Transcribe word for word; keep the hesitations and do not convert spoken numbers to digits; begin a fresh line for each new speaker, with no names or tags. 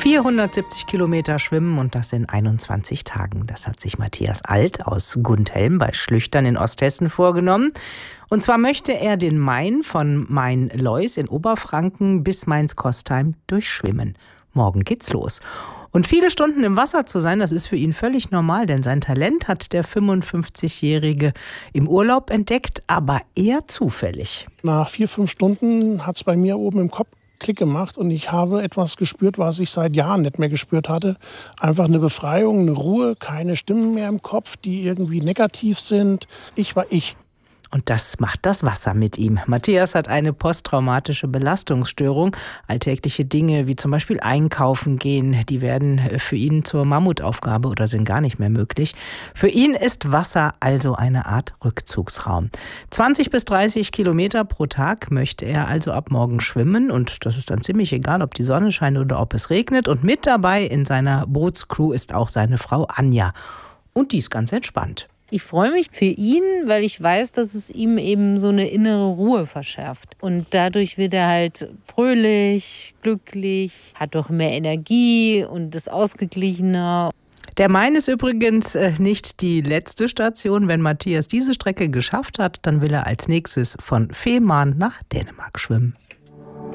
vierhundertsiebzig Kilometer schwimmen und das in einundzwanzig Tagen. Das hat sich Matthias Alt aus Gundhelm bei Schlüchtern in Osthessen vorgenommen. Und zwar möchte er den Main von Main-Lois in Oberfranken bis Mainz-Kostheim durchschwimmen. Morgen geht's los. Und viele Stunden im Wasser zu sein, das ist für ihn völlig normal, denn sein Talent hat der fünfundfünfzigjährige im Urlaub entdeckt, aber eher zufällig.
Nach vier, fünf Stunden hat es bei mir oben im Kopf Klick gemacht und ich habe etwas gespürt, was ich seit Jahren nicht mehr gespürt hatte. Einfach eine Befreiung, eine Ruhe, keine Stimmen mehr im Kopf, die irgendwie negativ sind. Ich war ich.
Und das macht das Wasser mit ihm. Matthias hat eine posttraumatische Belastungsstörung. Alltägliche Dinge wie zum Beispiel einkaufen gehen, die werden für ihn zur Mammutaufgabe oder sind gar nicht mehr möglich. Für ihn ist Wasser also eine Art Rückzugsraum. zwanzig bis dreißig Kilometer pro Tag möchte er also ab morgen schwimmen. Und das ist dann ziemlich egal, ob die Sonne scheint oder ob es regnet. Und mit dabei in seiner Bootscrew ist auch seine Frau Anja. Und die ist ganz entspannt.
Ich freue mich für ihn, weil ich weiß, dass es ihm eben so eine innere Ruhe verschafft. Und dadurch wird er halt fröhlich, glücklich, hat doch mehr Energie und ist ausgeglichener.
Der Main ist übrigens nicht die letzte Station. Wenn Matthias diese Strecke geschafft hat, dann will er als nächstes von Fehmarn nach Dänemark schwimmen.